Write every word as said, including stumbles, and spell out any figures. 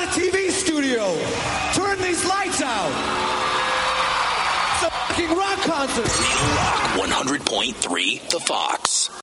T V studio. Turn these lights out. It's a fucking rock concert. Real Rock one hundred point three, The Fox.